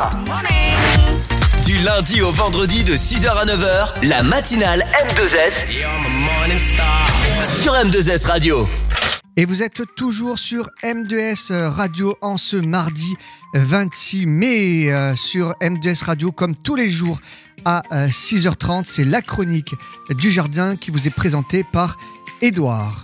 Du lundi au vendredi de 6h à 9h, la matinale M2S sur M2S Radio. Et vous êtes toujours sur M2S Radio en ce mardi 26 mai sur M2S Radio comme tous les jours à 6h30. C'est la chronique du jardin qui vous est présentée par Édouard.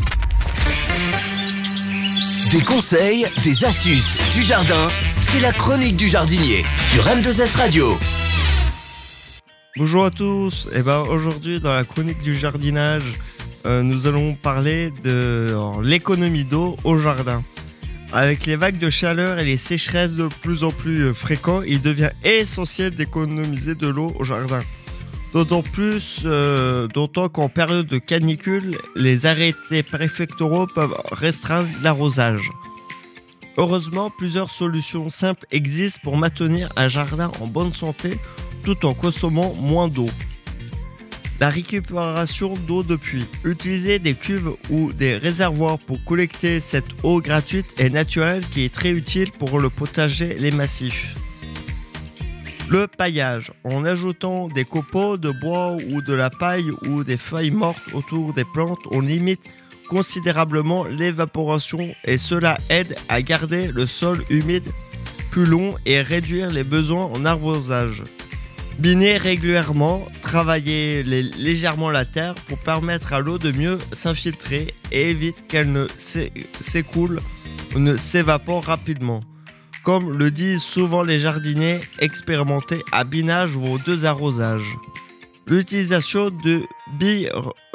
Des conseils, des astuces, du jardin, c'est la chronique du jardinier sur M2S Radio. Bonjour à tous, aujourd'hui dans la chronique du jardinage, nous allons parler de l'économie d'eau au jardin. Avec les vagues de chaleur et les sécheresses de plus en plus fréquentes, il devient essentiel d'économiser de l'eau au jardin. D'autant qu'en période de canicule, les arrêtés préfectoraux peuvent restreindre l'arrosage. Heureusement, plusieurs solutions simples existent pour maintenir un jardin en bonne santé tout en consommant moins d'eau. La récupération d'eau de pluie. Utiliser des cuves ou des réservoirs pour collecter cette eau gratuite et naturelle qui est très utile pour le potager et les massifs. Le paillage. En ajoutant des copeaux de bois ou de la paille ou des feuilles mortes autour des plantes, on limite considérablement l'évaporation et cela aide à garder le sol humide plus long et réduire les besoins en arrosage. Biner régulièrement, travailler légèrement la terre pour permettre à l'eau de mieux s'infiltrer et évite qu'elle ne s'écoule ou ne s'évapore rapidement. Comme le disent souvent les jardiniers expérimentés à binage ou aux deux arrosages. L'utilisation de billes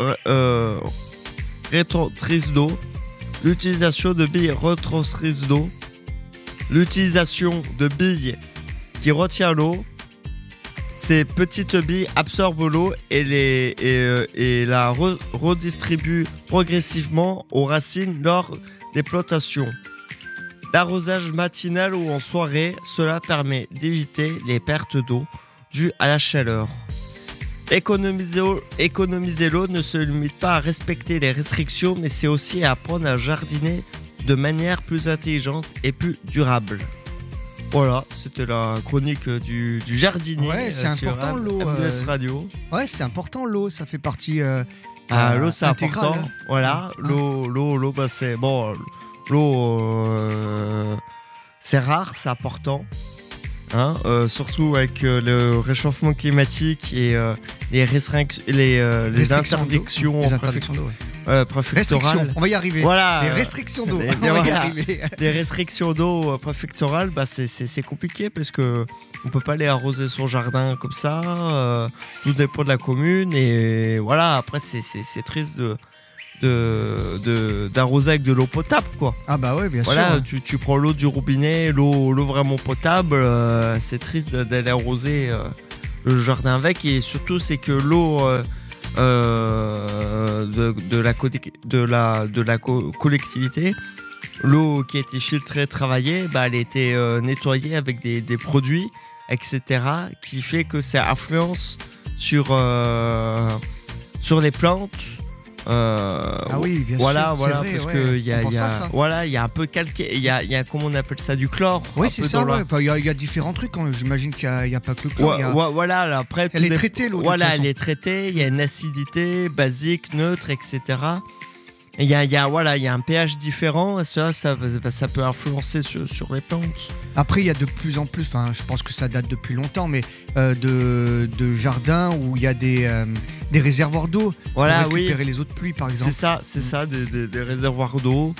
rétentrices d'eau. L'utilisation de billes retentrices d'eau. L'utilisation de billes qui retient l'eau. Ces petites billes absorbent l'eau et la redistribuent progressivement aux racines lors des plantations. L'arrosage matinal ou en soirée, cela permet d'éviter les pertes d'eau dues à la chaleur. Économiser l'eau ne se limite pas à respecter les restrictions, mais c'est aussi à apprendre à jardiner de manière plus intelligente et plus durable. Voilà, c'était la chronique du jardinier. Ouais, c'est important l'eau. M2S Radio. Ouais, c'est important l'eau, ça fait partie. L'eau, c'est intégrale. important. Voilà, l'eau, bah, c'est bon. L'eau, c'est rare, c'est important. Surtout avec le réchauffement climatique et les interdictions d'eau. Préfectorales. On va y arriver. Voilà. Les restrictions d'eau. On va y arriver. Les restrictions d'eau préfectorales, bah, c'est compliqué parce que on peut pas aller arroser son jardin comme ça. Tout dépend de la commune et voilà. Après, c'est triste d'arroser avec de l'eau potable, quoi. Ah bah ouais, bien sûr. Voilà, tu prends l'eau du robinet, l'eau vraiment potable. C'est triste d'aller arroser le jardin avec et surtout c'est que l'eau de la collectivité, l'eau qui a été filtrée, travaillée, bah, elle a été nettoyée avec des produits, etc. qui fait que ça influence sur les plantes. Ah oui, bien voilà, sûr. Vrai, parce ouais, que il y a un peu calqué, il y a comment on appelle ça, du chlore. Oui, c'est ça. Il y a différents trucs. J'imagine qu'il n'y a pas que le chlore. Voilà. Après, elle est traitée l'eau. Voilà, elle est traitée. Il y a une acidité basique, neutre, etc. Et il y a un pH différent. Et ça peut influencer sur les plantes. Après, il y a de plus en plus. Enfin, je pense que ça date depuis longtemps, mais de jardins où il y a des réservoirs d'eau pour récupérer les eaux de pluie, par exemple. C'est ça, des réservoirs d'eau.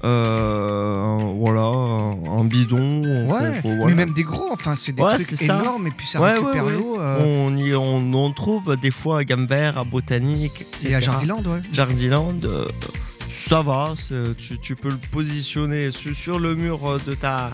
Un bidon. Mais même des gros, enfin, c'est des trucs énormes et puis ça récupère l'eau. On trouve des fois à Gambert, à Botanique, etc. Et à Jardiland, Jardiland, ça va, tu peux le positionner sur le mur de ta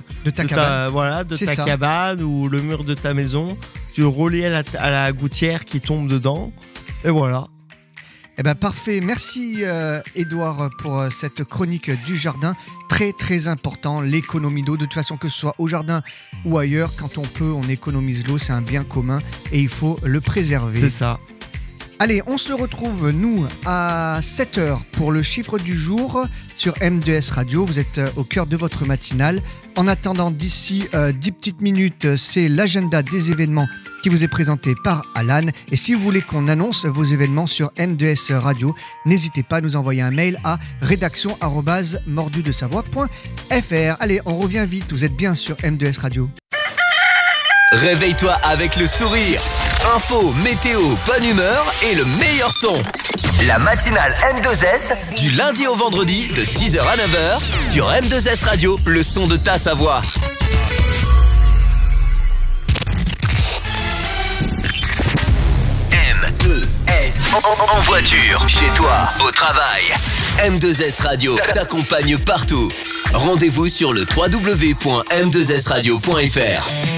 cabane ou le mur de ta maison. Tu le relis à la gouttière qui tombe dedans. Et voilà. Eh ben parfait, merci Édouard pour cette chronique du jardin. Très très important, l'économie d'eau. De toute façon, que ce soit au jardin ou ailleurs, quand on peut, on économise l'eau. C'est un bien commun et il faut le préserver. C'est ça. Allez, on se retrouve, nous, à 7h pour le chiffre du jour sur M2S Radio. Vous êtes au cœur de votre matinale En attendant, d'ici 10 petites minutes, c'est l'agenda des événements qui vous est présenté par Alan. Et si vous voulez qu'on annonce vos événements sur M2S Radio, n'hésitez pas à nous envoyer un mail à rédaction@mordudesavoie.fr. Allez, on revient vite, vous êtes bien sur M2S Radio. Réveille-toi avec le sourire. Info, météo, bonne humeur et le meilleur son. La matinale M2S, du lundi au vendredi, de 6h à 9h, sur M2S Radio, le son de ta Savoie. M2S, en voiture, chez toi, au travail. M2S Radio t'accompagne partout. Rendez-vous sur le www.m2sradio.fr.